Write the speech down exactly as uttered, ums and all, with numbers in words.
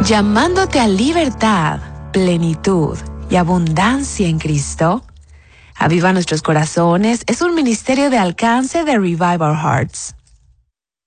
llamándote a libertad, plenitud y abundancia en Cristo. Aviva Nuestros Corazones es un ministerio de alcance de Revive Our Hearts.